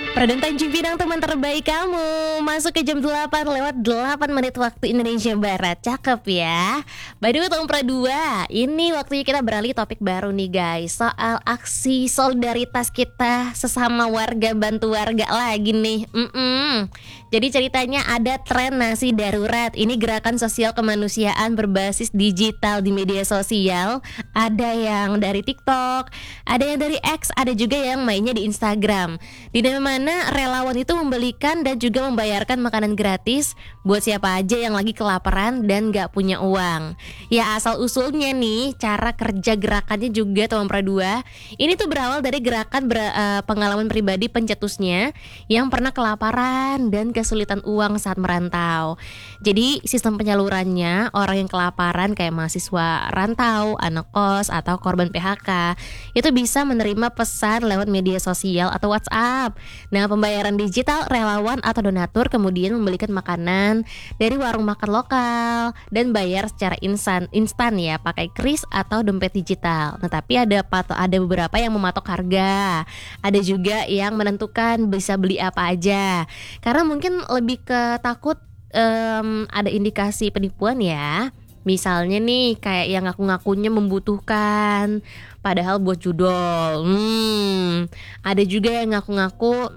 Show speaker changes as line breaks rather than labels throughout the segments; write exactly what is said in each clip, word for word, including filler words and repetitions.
Produk Tanjung Pinang, teman terbaik kamu. Masuk ke jam delapan lewat delapan menit waktu Indonesia Barat. Cakep ya. By the way, tahun pra dua, ini waktunya kita beralih topik baru nih guys. Soal aksi solidaritas kita sesama warga, bantu warga lagi nih. Mm-mm. Jadi ceritanya ada tren nasi darurat. Ini gerakan sosial kemanusiaan berbasis digital di media sosial. Ada yang dari TikTok, ada yang dari X, ada juga yang mainnya di Instagram. Di mana relawan itu membelikan dan juga membayarkan makanan gratis buat siapa aja yang lagi kelaparan dan gak punya uang. Ya asal usulnya nih, cara kerja gerakannya juga tahun pra dua. Ini tuh berawal dari gerakan ber, uh, pengalaman pribadi pencetusnya yang pernah kelaparan dan kesulitan uang saat merantau. Jadi sistem penyalurannya, orang yang kelaparan kayak mahasiswa rantau, anak kos, atau korban P H K itu bisa menerima pesan lewat media sosial atau WhatsApp. Nah, pembayaran digital, relawan atau donatur kemudian membelikan makanan dari warung makan lokal dan bayar secara instan instan ya, pakai kris atau dompet digital. Nah, tapi ada pato, ada beberapa yang mematok harga. Ada juga yang menentukan bisa beli apa aja. Karena mungkin lebih ke takut um, ada indikasi penipuan ya. Misalnya nih kayak yang ngaku-ngakunya membutuhkan padahal buat judol. Hmm, ada juga yang ngaku-ngaku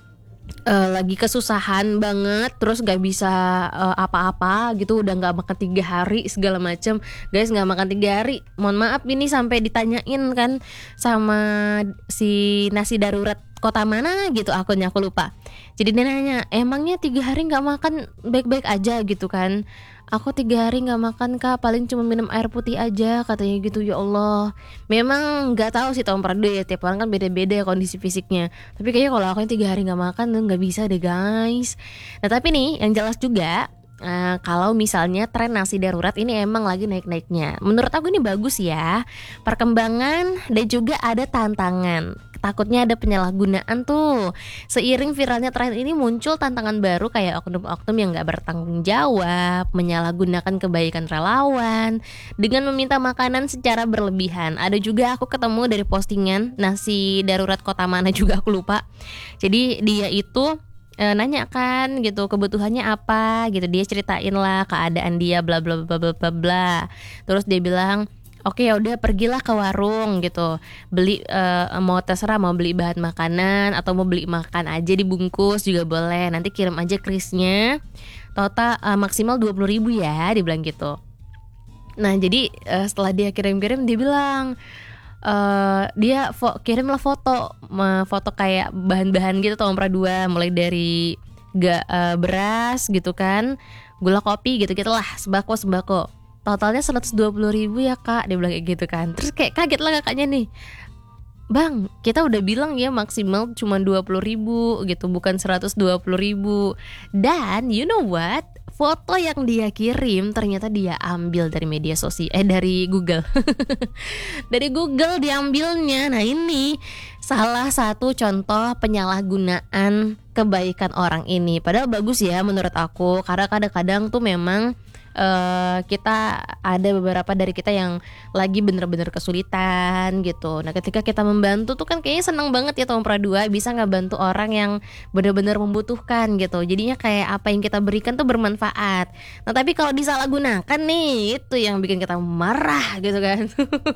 uh, lagi kesusahan banget, terus gak bisa uh, apa-apa gitu, udah gak makan tiga hari segala macam. Guys, gak makan tiga hari, mohon maaf ini sampai ditanyain kan sama si nasi darurat kota mana gitu, akunnya aku lupa. Jadi dia nanya, emangnya tiga hari gak makan baik-baik aja gitu kan. Aku tiga hari gak makan kak, paling cuma minum air putih aja katanya gitu. Ya Allah, memang gak tahu sih tahun pra dua ya, tiap orang kan beda-beda ya kondisi fisiknya. Tapi kayaknya kalau aku tiga hari gak makan gak bisa deh guys. Nah tapi nih yang jelas juga, Uh, kalau misalnya tren nasi darurat ini emang lagi naik-naiknya. Menurut aku ini bagus ya, perkembangan dan juga ada tantangan. Takutnya ada penyalahgunaan tuh. Seiring viralnya tren ini muncul tantangan baru kayak oknum-oknum yang gak bertanggung jawab, menyalahgunakan kebaikan relawan dengan meminta makanan secara berlebihan. Ada juga aku ketemu dari postingan nasi darurat kota mana juga aku lupa. Jadi dia itu E, nanya kan gitu kebutuhannya apa gitu, dia ceritain lah keadaan dia bla bla bla bla bla bla. Terus dia bilang oke ya udah pergilah ke warung gitu, beli e, mau terserah mau beli bahan makanan atau mau beli makan aja dibungkus juga boleh, nanti kirim aja krisnya, total e, maksimal dua puluh ribu ya, dia bilang gitu. Nah jadi e, setelah dia kirim-kirim dia bilang Uh, dia fo- kirimlah foto foto kayak bahan-bahan gitu tahun pra dua, mulai dari ga, uh, beras gitu kan, gula kopi gitu-gitulah, sembako sembako totalnya seratus dua puluh ribu ya kak, dia bilang kayak gitu kan. Terus kayak kaget lah kakaknya nih, bang kita udah bilang ya maksimal cuma dua puluh ribu gitu, bukan seratus dua puluh ribu. Dan you know what, foto yang dia kirim ternyata dia ambil dari media sosial, eh dari Google. Dari Google diambilnya. Nah ini salah satu contoh penyalahgunaan kebaikan orang ini. Padahal bagus ya menurut aku, karena kadang-kadang tuh memang Uh, kita ada beberapa dari kita yang lagi bener-bener kesulitan gitu. Nah ketika kita membantu tuh kan kayaknya seneng banget ya tahun pra dua bisa ngebantu orang yang bener-bener membutuhkan gitu. Jadinya kayak apa yang kita berikan tuh bermanfaat. Nah tapi kalau disalahgunakan nih, itu yang bikin kita marah gitu kan.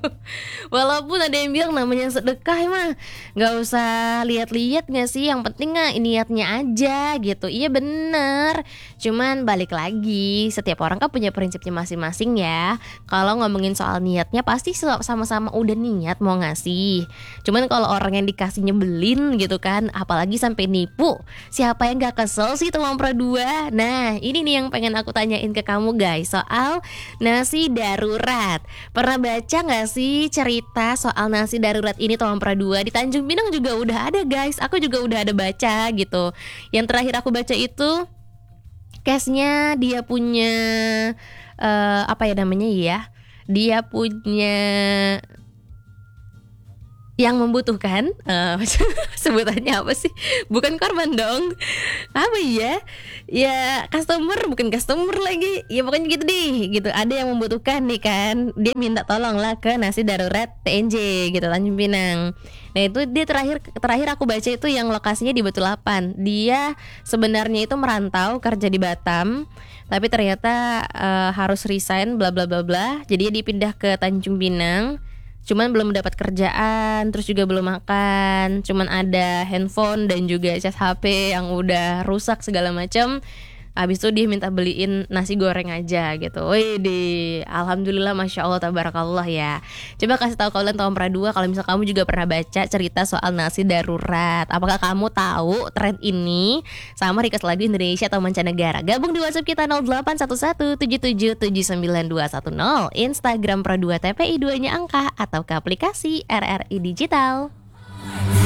Walaupun ada yang bilang namanya sedekah mah gak usah lihat-lihat gak sih, yang penting gak niatnya aja gitu. Iya bener, cuman balik lagi setiap orang kan punya prinsipnya masing-masing ya. Kalau ngomongin soal niatnya pasti sama-sama udah niat mau ngasih. Cuman kalau orang yang dikasih nyebelin gitu kan, apalagi sampai nipu, siapa yang gak kesel sih tahun pra dua? Nah ini nih yang pengen aku tanyain ke kamu guys, soal nasi darurat. Pernah baca gak sih cerita soal nasi darurat ini tahun pra dua? Di Tanjung Pinang juga udah ada guys, aku juga udah ada baca gitu. Yang terakhir aku baca itu case-nya dia punya uh, apa ya namanya ya? Dia punya yang membutuhkan, uh, sebutannya apa sih? Bukan korban dong. Apa ya? Ya customer, bukan customer lagi. Ya pokoknya gitu deh, gitu. Ada yang membutuhkan nih kan. Dia minta tolong lah ke nasi darurat T N J gitu, Tanjung Pinang. Nah itu dia terakhir terakhir aku baca itu yang lokasinya di Batu Lapan. Dia sebenarnya itu merantau kerja di Batam, tapi ternyata uh, harus resign bla bla bla bla. Jadi dia dipindah ke Tanjung Pinang. Cuman belum dapat kerjaan, terus juga belum makan, cuman ada handphone dan juga cas H P yang udah rusak segala macam. Habis itu dia minta beliin nasi goreng aja gitu. Widih, alhamdulillah, masya Allah, tabarakallah ya. Coba kasih tahu kalian Tahun Pradua kalau misal kamu juga pernah baca cerita soal nasi darurat. Apakah kamu tahu tren ini sama request lagu Indonesia atau mancanegara? Gabung di WhatsApp kita nol delapan satu satu tujuh tujuh tujuh sembilan dua satu nol, Instagram Pradua T P I dua nya angka, atau ke aplikasi R R I Digital.